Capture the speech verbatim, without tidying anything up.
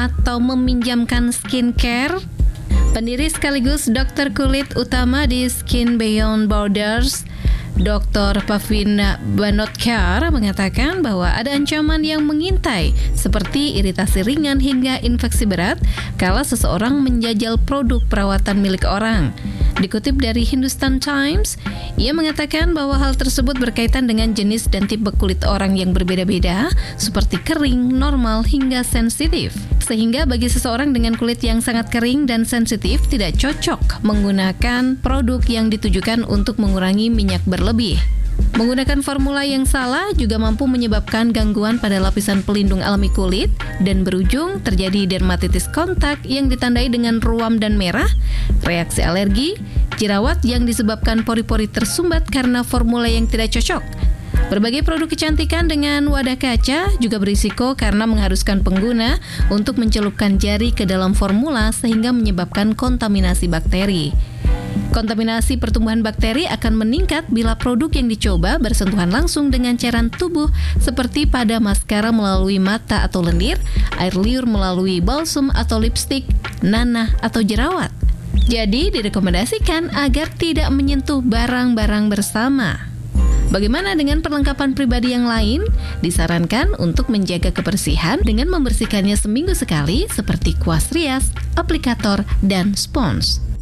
atau meminjamkan skincare? Pendiri sekaligus dokter kulit utama di Skin Beyond Borders, dokter Pavina Banotkar mengatakan bahwa ada ancaman yang mengintai seperti iritasi ringan hingga infeksi berat kala seseorang menjajal produk perawatan milik orang. Dikutip dari Hindustan Times, ia mengatakan bahwa hal tersebut berkaitan dengan jenis dan tipe kulit orang yang berbeda-beda, seperti kering, normal, hingga sensitif. Sehingga bagi seseorang dengan kulit yang sangat kering dan sensitif tidak cocok menggunakan produk yang ditujukan untuk mengurangi minyak berlebih. Menggunakan formula yang salah juga mampu menyebabkan gangguan pada lapisan pelindung alami kulit dan berujung terjadi dermatitis kontak yang ditandai dengan ruam dan merah, reaksi alergi, jerawat yang disebabkan pori-pori tersumbat karena formula yang tidak cocok. Berbagai produk kecantikan dengan wadah kaca juga berisiko karena mengharuskan pengguna untuk mencelupkan jari ke dalam formula sehingga menyebabkan kontaminasi bakteri. Kontaminasi pertumbuhan bakteri akan meningkat bila produk yang dicoba bersentuhan langsung dengan cairan tubuh seperti pada maskara melalui mata atau lendir, air liur melalui balsam atau lipstik, nanah atau jerawat. Jadi direkomendasikan agar tidak menyentuh barang-barang bersama. Bagaimana dengan perlengkapan pribadi yang lain? Disarankan untuk menjaga kebersihan dengan membersihkannya seminggu sekali seperti kuas rias, aplikator, dan spons.